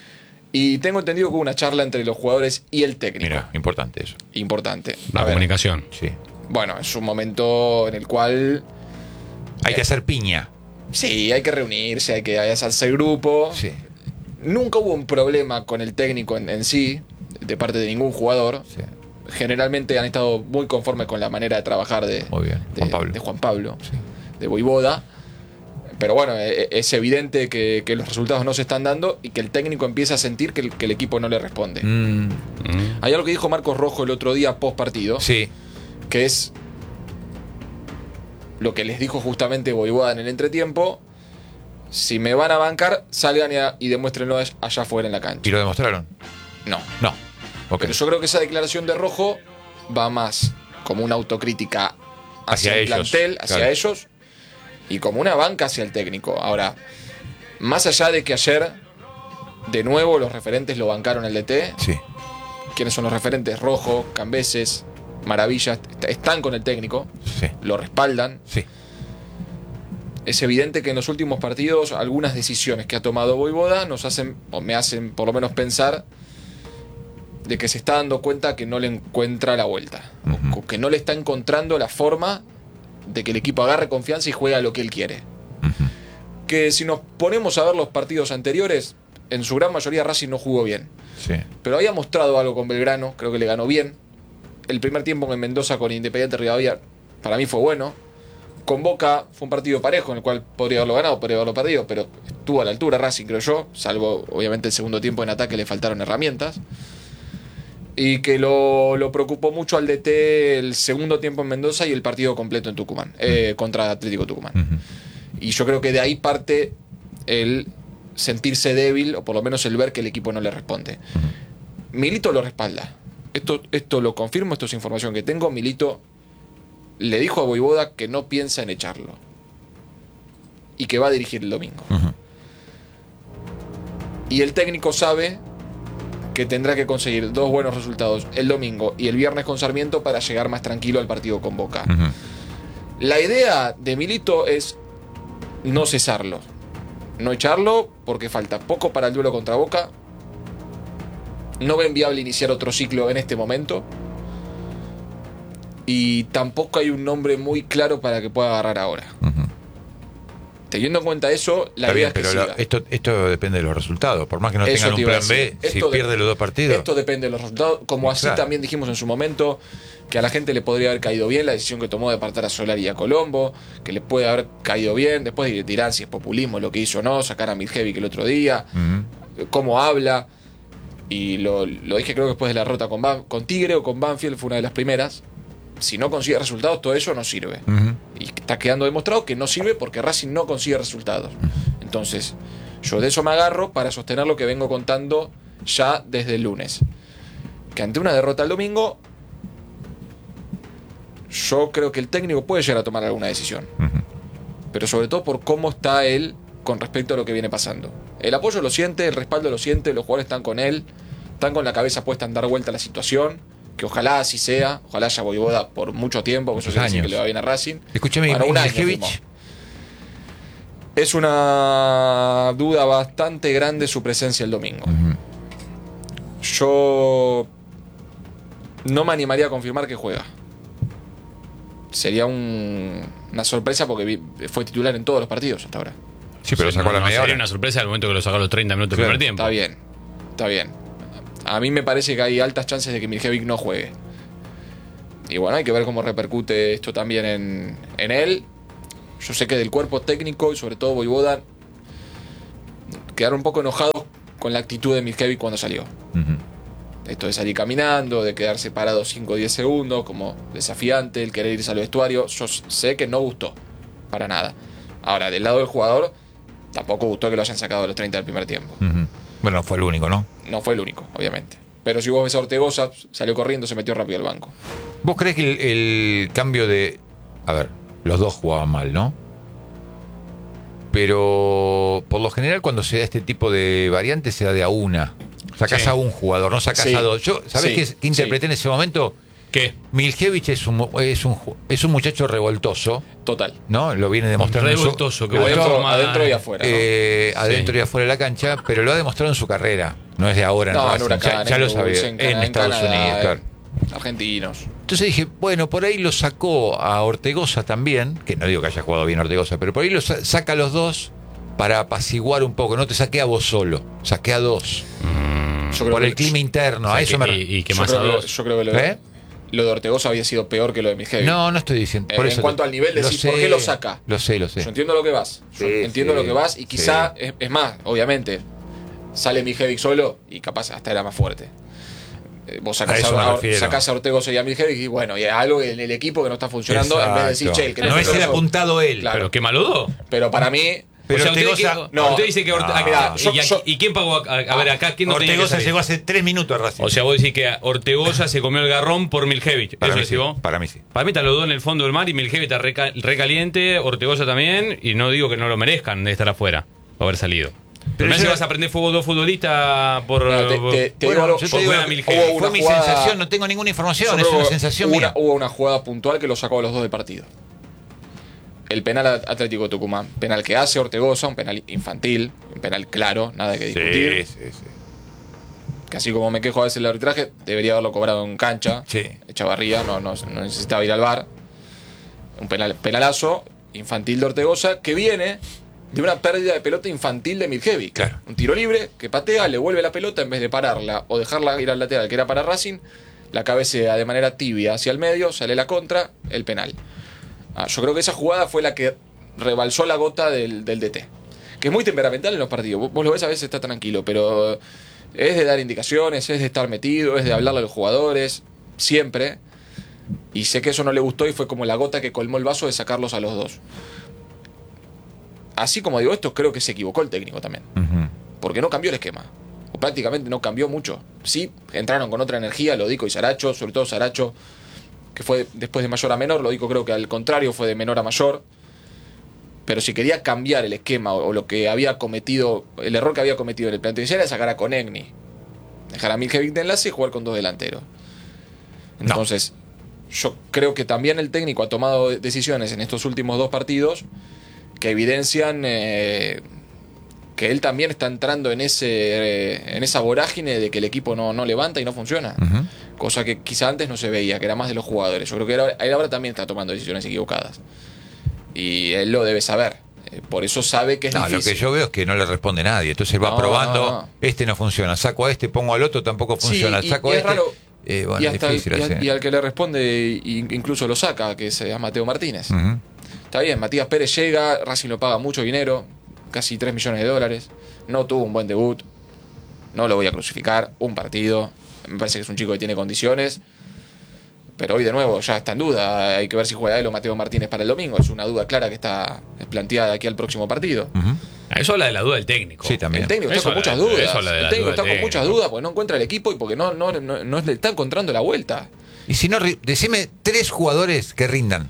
y tengo entendido que hubo una charla entre los jugadores y el técnico. Mira, importante eso. Importante. La A ver, comunicación. Sí. bueno, es un momento en el cual Hay que hacer piña. sí, hay que reunirse, hay que hacerse grupo. Sí. Nunca hubo un problema con el técnico en, en sí, de parte de ningún jugador. Sí. Generalmente han estado muy conformes con la manera de trabajar de Muy bien, de Juan Pablo. de Juan Pablo, Sí. de Voivoda. Pero bueno, e- es evidente que, que los resultados no se están dando y que el técnico empieza a sentir que el, que el equipo no le responde. Mm, Mm. Hay algo que dijo Marcos Rojo el otro día post partido, sí. que es lo que les dijo justamente Voivoda en el entretiempo. Si me van a bancar, salgan y, a- y demuéstrenlo allá afuera en la cancha. ¿Y lo demostraron? No. No. Ok. Pero yo creo que esa declaración de Rojo va más como una autocrítica hacia, Hacia el ellos, plantel, hacia claro. ellos, y como una banca hacia el técnico. Ahora, más allá de que ayer, de nuevo, los referentes lo bancaron el D T, Sí. ¿quiénes son los referentes? Rojo, Cambeses, Maravilla, est- están con el técnico, Sí. lo respaldan. Sí. Es evidente que en los últimos partidos algunas decisiones que ha tomado Voivoda nos hacen, o me hacen por lo menos pensar, de que se está dando cuenta que no le encuentra la vuelta. Ujú. O que no le está encontrando la forma de que el equipo agarre confianza y juegue a lo que él quiere. Ujú. Que si nos ponemos a ver los partidos anteriores, en su gran mayoría Racing no jugó bien. Sí. Pero había mostrado algo con Belgrano, creo que le ganó bien. El primer tiempo en Mendoza con Independiente Rivadavia, para mí fue bueno. Con Boca fue un partido parejo en el cual podría haberlo ganado, podría haberlo perdido, pero estuvo a la altura Racing, creo yo, salvo obviamente el segundo tiempo en ataque le faltaron herramientas. Y que lo, lo preocupó mucho al D T el segundo tiempo en Mendoza y el partido completo en Tucumán, eh, contra Atlético Tucumán. Ujú. Y yo creo que de ahí parte el sentirse débil, o por lo menos el ver que el equipo no le responde. Milito lo respalda. Esto, esto lo confirmo, esto es información que tengo. Milito le dijo a Voivoda que no piensa en echarlo. Y que va a dirigir el domingo. Ujú. Y el técnico sabe que tendrá que conseguir dos buenos resultados el domingo y el viernes con Sarmiento para llegar más tranquilo al partido con Boca. Ujú. La idea de Milito es no cesarlo, no echarlo, porque falta poco para el duelo contra Boca. No ven viable iniciar otro ciclo en este momento. Y tampoco hay un nombre muy claro para que pueda agarrar ahora. Uh-huh. Teniendo en cuenta eso, la Está idea bien, es que pero siga. la- esto, esto depende de los resultados. Por más que no Eso tengan te un iba a plan B, decir. si Esto de- pierde los dos partidos. Esto depende de los resultados. Como así Claro. también dijimos en su momento, que a la gente le podría haber caído bien la decisión que tomó de apartar a Solari y a Colombo, que le puede haber caído bien. Después dirán si es populismo lo que hizo o no, sacar a Miljevic el otro día, Ujú. cómo habla. Y lo, lo dije creo que después de la derrota con, Ban- con Tigre o con Banfield, fue una de las primeras. Si no consigue resultados, todo eso no sirve. Ujú. Y está quedando demostrado que no sirve porque Racing no consigue resultados. Entonces, yo de eso me agarro para sostener lo que vengo contando ya desde el lunes. Que ante una derrota el domingo, yo creo que el técnico puede llegar a tomar alguna decisión. Ujú. Pero sobre todo por cómo está él con respecto a lo que viene pasando. El apoyo lo siente, el respaldo lo siente, los jugadores están con él, están con la cabeza puesta en dar vuelta a la situación. Que ojalá así sea, ojalá haya Voivoda por mucho tiempo, que eso Muchos quiere decir años. que le va bien a Racing. Escúchame, Bueno, un año Miljevic, firmó. Es una duda bastante grande su presencia el domingo. Ujú. Yo no me animaría a confirmar que juega. Sería un- una sorpresa porque vi- fue titular en todos los partidos hasta ahora. Sí, pero Sí, sacó no, la no media sería hora. una sorpresa al momento que lo sacó a los treinta minutos del Claro. primer tiempo. Está bien, está bien. A mí me parece que hay altas chances de que Miljevic no juegue. Y bueno, hay que ver cómo repercute esto también en, en él. Yo sé que del cuerpo técnico y sobre todo Voivoda quedaron un poco enojados con la actitud de Miljevic cuando salió. Ujú. Esto de salir caminando, de quedarse parado cinco o diez segundos, como desafiante, el querer irse al vestuario. Yo sé que no gustó, para nada. Ahora, del lado del jugador, tampoco gustó que lo hayan sacado a los treinta del primer tiempo. Ujú. Bueno, fue el único, ¿no? No fue el único, obviamente. Pero si vos ves a Ortegoza, salió corriendo, se metió rápido al banco. ¿Vos crees que el, el cambio de... A ver, los dos jugaban mal, ¿no? Pero por lo general cuando se da este tipo de variantes se da de a una. Sacás Sí. a un jugador, no sacás Sí. a dos. Yo, ¿sabés Sí. qué, qué interpreté Sí. en ese momento? ¿Qué? Miljevic es un, es un, ju- es un muchacho revoltoso, Total. ¿no? Lo viene demostrando en su- Revoltoso, qué buena Adentro, forma. adentro y afuera. ¿no? eh, Sí. adentro y afuera de la cancha, pero lo ha demostrado en su carrera. No es de ahora en No, en Racing, Huracán, ya, ya en lo Newell's, sabía. en En, Cana- en Estados Canadá, Unidos, en- claro. Argentinos. Entonces dije, bueno, por ahí lo sacó a Ortegoza también, que no digo que haya jugado bien Ortegoza, pero por ahí lo sa- saca a los dos para apaciguar un poco. No te saqué a vos solo, saqué a dos. Yo creo Por que- el clima interno, O sea, a eso que- me... y, y que yo más creo a que- dos. Yo creo que lo, ¿Eh? lo de Ortegoza había sido peor que lo de Miljevic. No, no estoy diciendo. En- Por en eso cuanto al nivel, lo decís, ¿por qué lo saca? Lo sé, lo sé. Yo entiendo lo que vas. Yo Sí, entiendo sí, lo que vas. Y quizá, sí. es, es más, obviamente, sale Miljevic solo y capaz hasta era más fuerte. Eh, Vos A sacás eso me a, refiero. sacás a Ortegoza y a Miljevic y bueno, y hay algo en el equipo que no está funcionando en vez de decir, Exacto. che, el que No es el Ortegoza- apuntado él. Claro. Pero qué malo dos. Pero para mí, Pero o sea, usted, Ortegoza- dice- no. usted dice que Orte- No, ah, mirá, y, yo- aquí- yo- ¿y quién pagó? A, a ver, acá, ¿quién no tenía que Ortegoza salir? llegó hace tres minutos a Racing. O sea, vos decís que Ortegoza se comió el garrón por Miljevic. para ¿Eso mí, decís sí, vos? para mí sí. Para mí están los dos en el fondo del mar y Miljevic está reca- recaliente, Ortegoza también, y no digo que no lo merezcan de estar afuera o haber salido. Pero me yo- hace vas a aprender fuego dos futbolistas por. Mira, te- por- te- te Bueno, digo algo, yo te por digo, buena Miljevic. hubo fue una mi jugada- sensación, no tengo ninguna información, Yo es creo una que sensación hubo mía. una, hubo una jugada puntual que lo sacó a los dos del partido. El penal a Atlético Tucumán. Penal que hace Ortegoza, un penal infantil, un penal claro, nada que discutir. Sí, sí, sí. Que así como me quejo a veces del arbitraje, debería haberlo cobrado en cancha. Sí. Echavarría, no, no, no necesitaba ir al V A R. Un penal, penalazo infantil de Ortegoza que viene de una pérdida de pelota infantil de Miljevic. Claro. Un tiro libre que patea, le vuelve la pelota en vez de pararla o dejarla ir al lateral, que era para Racing, la cabecea de manera tibia hacia el medio, sale la contra, el penal. Ah, yo creo que esa jugada fue la que rebalsó la gota del, del D T. Que es muy temperamental en los partidos. Vos, vos lo ves, a veces está tranquilo, pero es de dar indicaciones, es de estar metido, es de hablarle a los jugadores, siempre. Y sé que eso no le gustó y fue como la gota que colmó el vaso de sacarlos a los dos. Así como digo esto, creo que se equivocó el técnico también. Ujú. Porque no cambió el esquema. O prácticamente no cambió mucho. Sí, entraron con otra energía, Lodico y Saracho, sobre todo Saracho, que fue después de mayor a menor. Lodico creo que al contrario fue de menor a mayor. Pero si quería cambiar el esquema o, o lo que había cometido, el error que había cometido en el planteo inicial era sacar a Conegni. Dejar a Miljevic de enlace y jugar con dos delanteros. Entonces, yo creo que también el técnico ha tomado decisiones en estos últimos dos partidos que evidencian eh, que él también está entrando en ese eh, en esa vorágine de que el equipo no, no levanta y no funciona. Ujú. Cosa que quizá antes no se veía, que era más de los jugadores. Yo creo que ahora, él ahora también está tomando decisiones equivocadas. Y él lo debe saber. Eh, Por eso sabe que es No, lo difícil. que yo veo es que no le responde nadie. Entonces va No, probando, no, no. este no funciona, saco a este, pongo al otro, tampoco Sí, funciona, y- saco y a es este. raro. Eh, bueno, y, es hasta difícil el- y, así. al, y al que le responde y- incluso lo saca, que es a Mateo Martínez. Ujú. Está bien, Matías Pérez llega, Racing lo paga mucho dinero, casi tres millones de dólares. No tuvo un buen debut. No lo voy a crucificar. Un partido. Me parece que es un chico que tiene condiciones. Pero hoy de nuevo ya está en duda. Hay que ver si juega él o Mateo Martínez para el domingo. Es una duda clara que está planteada aquí al próximo partido. Ujú. Eso habla de la duda del técnico. Sí, también. El técnico está Eso con habla- muchas dudas. eso habla de El la técnico duda está del con muchas técnico. dudas porque no encuentra el equipo y porque no, no, no, no le está encontrando la vuelta. Y si no, ri- decime tres jugadores que rindan.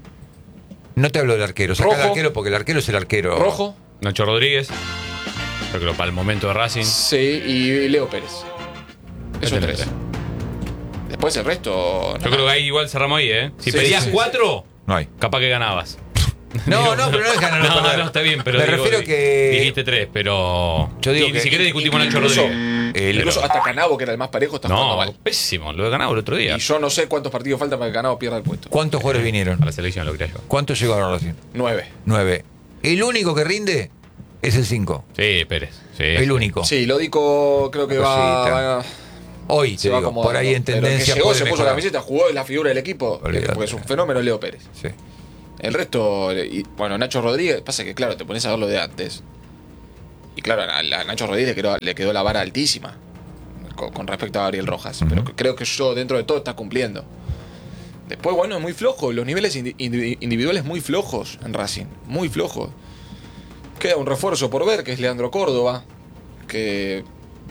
No te hablo del arquero, saca al Rojo. arquero porque el arquero es el arquero. Rojo, Nacho Rodríguez. Yo creo para el momento de Racing. sí, y Leo Pérez. Esos Este tres. tres. Después el resto. Yo creo que ahí igual cerramos ahí, ¿eh? Si Sí, pedías sí, sí, cuatro, No hay. capaz que ganabas. No, no, pero no es ganar o No, perder. no, está bien, pero Me digo, refiero di- que- dijiste tres, pero. Yo digo y que- ni siquiera discutimos a Nacho incluso- Rodríguez. El- Incluso hasta Canavo, que era el más parejo, está jugando No, mal. pésimo. Lo he ganado el otro día. Y yo no sé cuántos partidos faltan para que Canavo pierda el puesto. ¿Cuántos jugadores vinieron? A la selección lo creo yo. ¿Cuántos llegaron a Racing? Nueve. Nueve. El único que rinde es el cinco. Sí, Pérez. Sí, El sí. único. Sí, Lódico creo que va, Cosita. va- Hoy, se te va digo, acomodando. por ahí en Pero el tendencia que llegó, puede se puso la mejorar. camiseta, jugó, es la figura del equipo. Olvídate. Porque es un fenómeno Leo Pérez. Sí. El resto, y, bueno, Nacho Rodríguez, pasa que claro, te pones a ver lo de antes. Y claro, a, a Nacho Rodríguez le quedó, le quedó la vara altísima con, con respecto a Gabriel Rojas. Ujú. Pero creo que yo dentro de todo está cumpliendo. Después, bueno, es muy flojo. Los niveles indi- indi- individuales muy flojos en Racing. Muy flojos. Queda un refuerzo por ver, que es Leandro Córdoba. Que...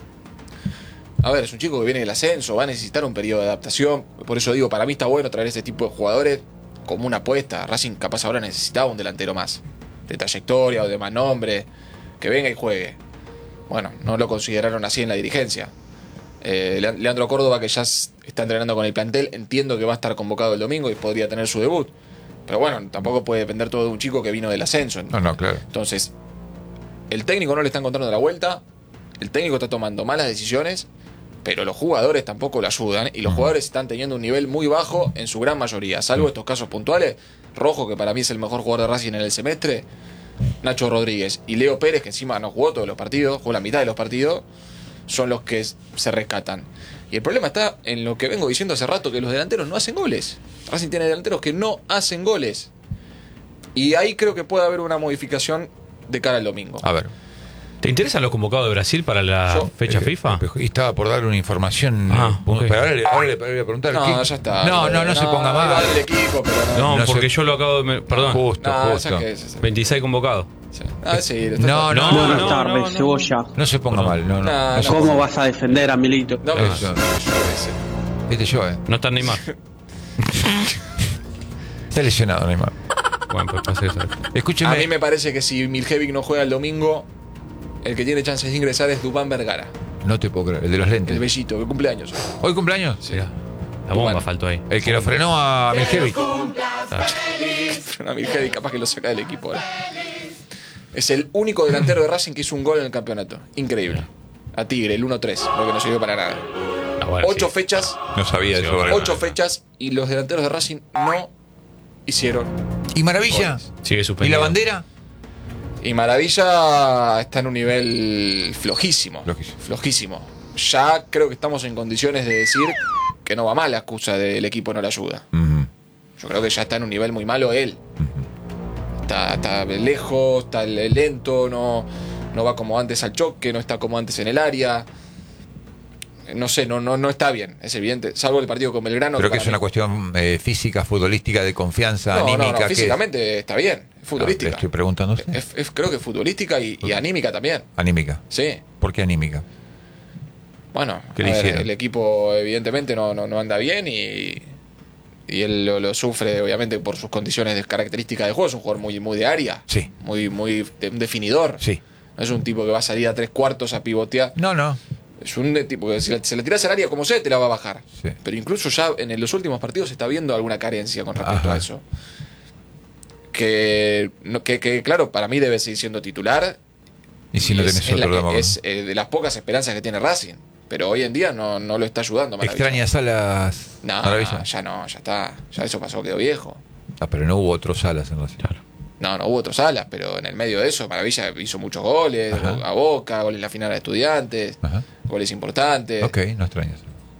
A ver, es un chico que viene del ascenso, va a necesitar un periodo de adaptación. Por eso digo, para mí está bueno traer este tipo de jugadores como una apuesta. Racing capaz ahora necesitaba un delantero más. De trayectoria o de más nombre. Que venga y juegue. Bueno, no lo consideraron así en la dirigencia. Eh, Le- Leandro Córdoba, que ya s- está entrenando con el plantel, entiendo que va a estar convocado el domingo y podría tener su debut. Pero bueno, tampoco puede depender todo de un chico que vino del ascenso. No, no, claro. Entonces, el técnico no le está encontrando la vuelta, el técnico está tomando malas decisiones, pero los jugadores tampoco lo ayudan y los jugadores están teniendo un nivel muy bajo en su gran mayoría, salvo estos casos puntuales. Rojo, que para mí es el mejor jugador de Racing en el semestre, Nacho Rodríguez y Leo Pérez, que encima no jugó todos los partidos, jugó la mitad de los partidos, son los que s- se rescatan. Y el problema está en lo que vengo diciendo hace rato, que los delanteros no hacen goles. Racing tiene delanteros que no hacen goles. Y ahí creo que puede haber una modificación de cara al domingo. A ver. ¿Te interesan los convocados de Brasil para la Yo- fecha Eh, FIFA? Y estaba por dar una información. Ah, eh, ok. Pero ahora le, ahora le- ahora le voy a preguntar. No, ¿qué? ya está. No, no, no, se ponga va mal. del equipo, pero no. No, no porque sé. yo lo acabo de. me- Perdón. Justo, No, justo. ya que es- veintiséis convocados. sí. Ah, sí, está- No, no, No, no, no, no, Buenas tardes, no, no. cebolla. no se ponga mal. No, no. No, No se no. ¿Cómo ponga- vas a defender a Milito? No, pero Eso. yo ese. Este yo, eh. No está Neymar. Está lesionado, Neymar. Bueno, pues pasa eso. Escúcheme. A mí me parece que si Miljevic no juega el domingo, el que tiene chances de ingresar es Dubán Vergara, No te puedo creer. El de los el lentes. bellito, que cumple años. ¿Hoy cumpleaños? Sí. Mirá, la bomba Bueno. faltó ahí. El que lo frenó a Miljevic. A Miljevic capaz que lo saca del equipo ahora. Es el único delantero de Racing que hizo un gol en el campeonato. Increíble. A Tigre, el uno tres, lo que no sirvió para nada. Ah, bueno, Ocho sí. fechas, No sabía Sí, eso. bueno. ocho fechas y los delanteros de Racing no hicieron. ¿Y Maravilla? Sigue ¿Y suspendido. la bandera? Y Maravilla está en un nivel flojísimo. Flojísimo. Flojísimo. Ya creo que estamos en condiciones de decir que no va mal la excusa del equipo no le ayuda. Ujú. Yo creo que ya está en un nivel muy malo él. Está, está lejos, está lento, no, no va como antes al choque, no está como antes en el área. No sé, no, no, no está bien, es evidente. Salvo el partido con Belgrano. Pero que para es una mí- cuestión eh, física, futbolística, de confianza, No, no, anímica. no, que- físicamente está bien, es Ah, le futbolística. estoy preguntando a usted. Es- es- creo que futbolística y, y anímica también. Anímica. Sí. ¿Por qué anímica? Bueno, ¿Qué a le ver, hicieron? el equipo evidentemente no, no, no anda bien y, y él lo, lo sufre obviamente por sus condiciones de características de juego. Es un jugador muy, muy de área, Sí. muy, muy de- un definidor. Sí. No es un tipo que va a salir a tres cuartos a pivotear. No, no. Es un tipo que si la- se le tiras al área como sea, te la va a bajar. Sí. Pero incluso ya en los últimos partidos se está viendo alguna carencia con respecto Ajá. a eso. Que, no- que, que, claro, para mí debe seguir siendo titular. Y si no es, tenés es la otro, que- dama, es eh, de las pocas esperanzas que tiene Racing. Pero hoy en día no, no lo está ayudando. Maravilla. extrañas Salas. No, Maravilla. no, ya no, ya está. Ya eso pasó, quedó viejo. Ah, pero no hubo otros Salas en Racing. Claro. No, no hubo otros alas, pero en el medio de eso, Maravilla hizo muchos goles, Ajá. a Boca, goles en la final de Estudiantes, Ajá. goles importantes. Ok, no extrañas.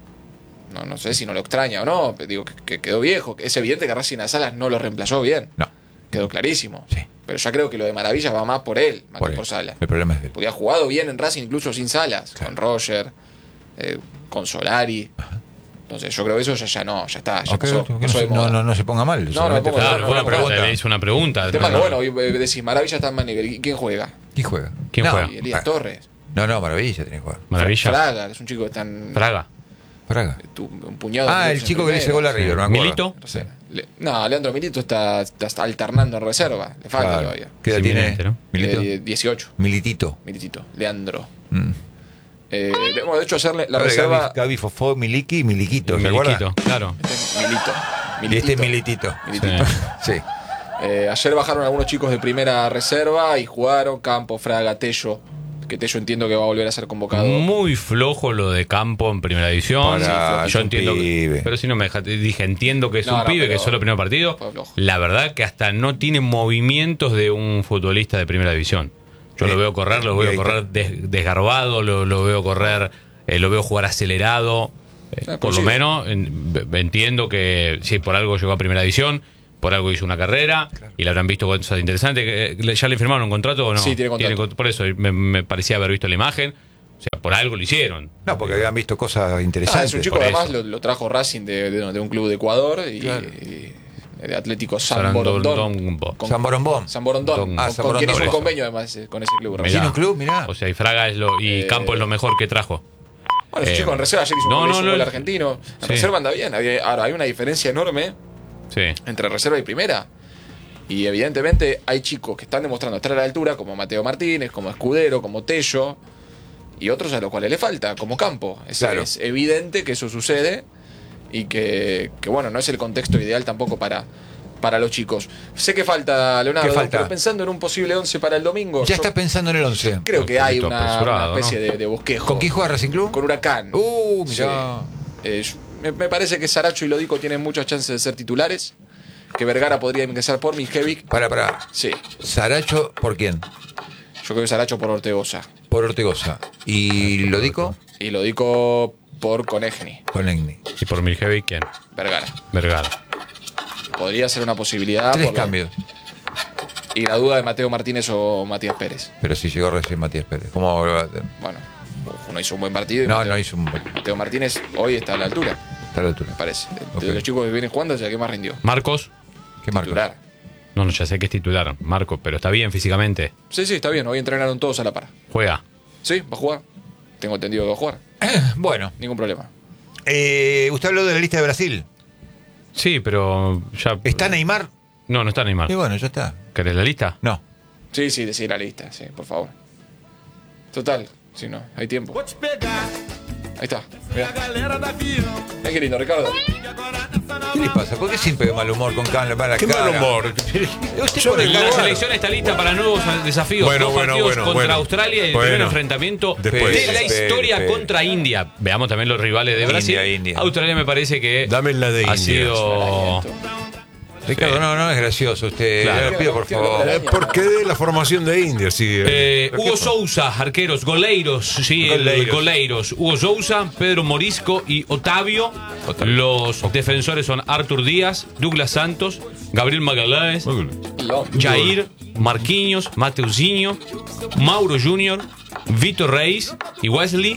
No, no sé si no lo extraña o no, pero digo que, que quedó viejo. Es evidente que Racing a Salas no lo reemplazó bien. No, Quedó clarísimo. Sí. Pero ya creo que lo de Maravilla va más por él, más por, que él. por Salas. El problema es de él. Porque ha jugado bien en Racing incluso sin Salas, Claro. con Roger, eh, con Solari. Entonces yo creo que eso ya, ya no, ya está, ya Ok, pasó. no, Eso de no, moda. no, no se ponga mal. solamente me pongo fue- mal, Claro, fue una no, bueno, pregunta. le hizo una pregunta. El tema No, que, no. bueno, hoy decís, Maravilla está en Manivel. ¿Y quién juega? ¿Quién juega? ¿Quién No, juega? Y Elías Ah. Torres. No, no, Maravilla tiene que jugar. Maravilla. Fraga, que es un chico que está en Fraga. Fraga. tu- un puñado de Ah, el minutos en chico que le hizo gol a primera. River, me acuerdo. Milito. No sé. Le- no, Leandro Milito está, está alternando en reserva. Le falta Claro. todavía. ¿Qué edad Sí, tiene? evidente, ¿no? Milito. Eh, dieciocho. Militito. Militito. Leandro. Mm. Eh, de, bueno, de hecho, hacerle la Ahora reserva. Gaby, Gaby Fofó, Miliki y Miliquito. ¿Se acuerdan? Miliquito, claro. Este es Milito. Y este es Militito. Militito. Sí. Eh, ayer bajaron algunos chicos de primera reserva y jugaron Campo, Fraga, Tello. Que Tello entiendo que va a volver a ser convocado. Muy flojo lo de Campo en primera división. Pará, es Yo un entiendo que, pibe. pero si no me dejaste, dije, entiendo que es No, un no, pibe, pero que es solo el primer partido. fue flojo. La verdad que hasta no tiene movimientos de un futbolista de primera división. Yo Sí. lo veo correr, lo Y veo ahí correr des- desgarbado, lo, lo veo correr, eh, lo veo jugar acelerado. Eh, Ah, por lo coincido. menos en- v- entiendo que si por algo llegó a primera división, por algo hizo una carrera y le habrán visto cosas interesantes. que, eh, ¿Ya le firmaron un contrato o no? Sí, tiene contrato. con- por eso me, me parecía haber visto la imagen. O sea, por algo lo hicieron. No, porque habían visto cosas Ah, interesantes. es un chico por además eso. lo, lo trajo Racing de, de- de un club de Ecuador y, Claro. y de Atlético San Sarandon- Borondón. Don- Con- San Borombón. San Borondón, Don- con, Ah, con San Borondón, quien hizo un por eso. convenio además eh, con ese club. Mirá. Racing. ¿Tiene un club? Mirá. O sea, y Fraga es lo, y Eh, Campo es lo mejor que trajo. Bueno, ese Eh, chico en reserva ayer hizo un no, gol, no, hizo un no, gol el- argentino. En sí. reserva anda bien. Hay- Ahora, hay una diferencia enorme Sí. entre reserva y primera. Y evidentemente hay chicos que están demostrando estar a la altura, como Mateo Martínez, como Escudero, como Tello, y otros a los cuales le falta, como Campo. Es, Claro. es evidente que eso sucede y que, que, bueno, no es el contexto ideal tampoco para, para los chicos. Sé que falta, Leonardo, ¿Qué falta? pero pensando en un posible once para el domingo, Ya yo está pensando en el once. creo que hay Un poquito una, una apresurado, especie ¿no? de, de bosquejo. ¿Con quién juega Racing Club? Con Huracán. Uh, Sí. mirá. Eh, yo- me, me parece que Saracho y Lodico tienen muchas chances de ser titulares. Que Vergara podría ingresar por Mijevich. Para, para. Sí, Saracho, ¿por quién? yo creo que Saracho por Ortegoza. Por Ortegoza. ¿Y lo dico? Y Lodico por Conegni. Con Egni. Y por Miljevic, ¿quién? Vergara. Vergara. Podría ser una posibilidad. Tres por lo- cambios. Y la duda de Mateo Martínez o Matías Pérez. Pero si llegó recién Matías Pérez. ¿Cómo? Bueno, uno hizo un buen partido. Y No, Mateo, no hizo un. Mateo Martínez hoy está a la altura, Está a la altura. me parece. De Ok. los chicos que vienen jugando, es el que más rindió. Marcos. ¿Qué marca? Titular. No, no, ya sé que es titular, Marcos, pero está bien físicamente. Sí, sí, está bien. Hoy entrenaron todos a la par. Juega. Sí, va a jugar. Tengo entendido que va a jugar. Bueno, Ningún problema. eh, usted habló de la lista de Brasil. Sí, pero ya. ¿Está Neymar? No, no está Neymar. Y bueno, ya está. ¿Querés la lista? No. Sí, sí, decir la lista, sí, por favor. Total, si no, hay tiempo. Ahí está, mirá. Mirá qué lindo, Ricardo. ¿Qué le pasa? ¿Por qué siempre de mal humor con cara para la Qué cara? mal humor. Usted Yo pone me La cara- igual. selección está lista para nuevos desafíos. Bueno, Dos bueno, partidos bueno, contra bueno. Australia y el Bueno. primer enfrentamiento Después. de la Espere, historia espere. contra India. Veamos también los rivales de India, Brasil. India. Australia me parece que Dame la de ha India. sido. Ricardo, no, no es gracioso usted. Claro. Le pido por Quiero- favor. quiero- Eh, ¿Por qué de la formación de India? Sí, Eh, ¿qué Hugo pasa? Sousa, arqueros, goleiros, sí, el- Goleiros. goleiros. Hugo Sousa, Pedro Morisco y Otavio. Otavio. Los defensores son Artur Díaz, Douglas Santos, Gabriel Magallanes, Lo- Jair, Marquinhos, Mateuzinho, Mauro Júnior, Vitor Reis y Wesley.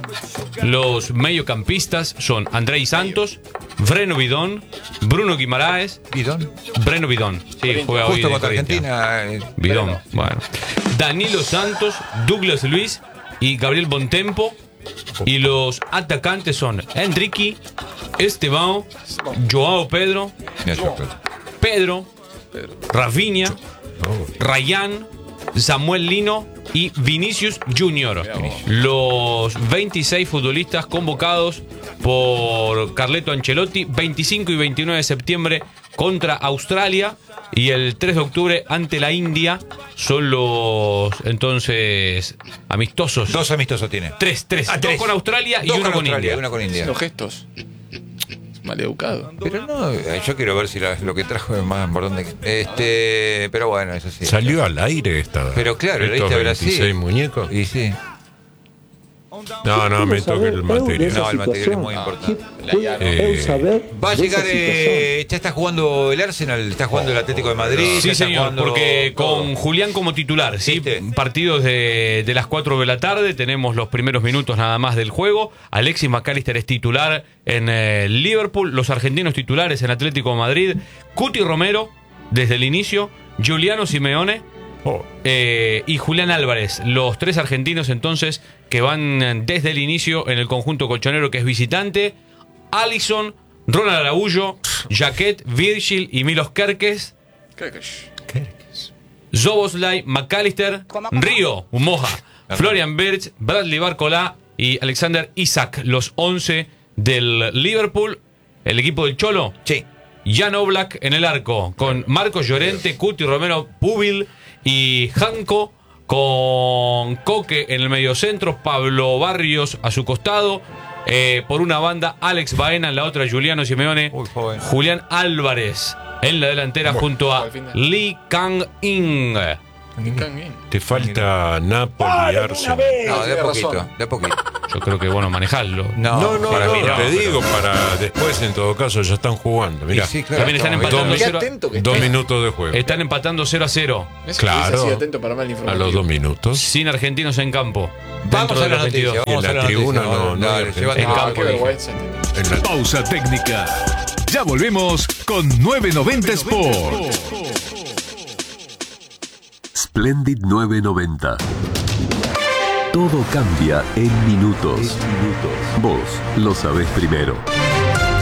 Los mediocampistas son Andrei Santos, Breno Bidón, Bruno Guimaraes, Bidón. Breno Bidón. Sí, juega hoy Justo de contra Corinthians. Argentina. eh, Bidón, bueno. Danilo Santos, Douglas Luis y Gabriel Bontempo. Y los atacantes son Enrique, Esteban, Joao Pedro, mira, yo creo. Pedro, Rafinha, Rayán, Samuel Lino y Vinicius Junior. Los veintiséis futbolistas convocados por Carleto Ancelotti, veinticinco y veintinueve de septiembre contra Australia y el tres de octubre ante la India. Son los entonces amistosos. Dos amistosos tiene. Tres, tres. Ah, Dos tres. con Australia y Dos uno con con Australia, India. uno con India. Los gestos. Maleducado. Pero no, yo quiero ver si la- lo que trajo es más importante que. Este, pero bueno, eso sí. Salió al aire esta. Pero claro, lo estos diste a Brasil. veintiséis muñecos. Y sí. No, no, me toque el material. No, el material es muy importante. Eh, Va a llegar, eh, ya está jugando el Arsenal, está jugando el Atlético de Madrid. ya Sí, está señor, jugando porque todo. con Julián como titular, ¿sí? ¿Viste? Partidos de, de las cuatro de la tarde, tenemos los primeros minutos nada más del juego. Alexis McAllister es titular en eh, Liverpool, los argentinos titulares en Atlético de Madrid, Cuti Romero desde el inicio, Giuliano Simeone oh, eh, y Julián Álvarez, los tres argentinos entonces que van desde el inicio en el conjunto colchonero que es visitante. Alisson, Ronald Araújo, Jaquet, Virgil y Milos Kerkez, Szoboszlai, McAllister, Río, Moja, Florian Wirtz, Bradley Barcola y Alexander Isak, los once del Liverpool. El equipo del Cholo, Sí. Jan Oblak en el arco, con Marcos Llorente, Cuti Romero, Pubil y Janko, con Coque en el mediocentro, Pablo Barrios a su costado, eh, por una banda Alex Baena, en la otra Giuliano Simeone, Uy, joven. Julián Álvarez en la delantera junto a al final. Lee Kang-in. te falta Napoli y Arsenal. No, de a Tiene poquito, razón. de a poquito. Yo creo que, bueno, manejarlo. No, No, no, para no, mí no. te pero- digo para después, en todo caso, ya están jugando. Y Mirá, sí, claro, También están estamos- empatando Qué cero a- atento que dos está. minutos de juego. Están empatando cero a cero. Messi Claro. hubiese sido atento para mal A informativo. los dos minutos. Sin argentinos en campo. Vamos Dentro a de la los veintidós. noticia. Vamos Y en a la la tribuna noticia. no- no Dale, hay llévate- En Ah, campo, qué dije. vergüenza. En la- Pausa técnica. Ya volvemos con nueve noventa Sport. Splendid nueve noventa. Todo cambia en minutos. Vos lo sabés primero.